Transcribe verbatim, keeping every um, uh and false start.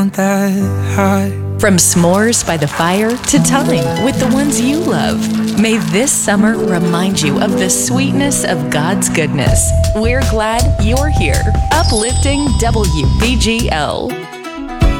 that high. From s'mores by the fire to time with the ones you love. May this summer remind you of the sweetness of God's goodness. We're glad you're here. Uplifting W B G L.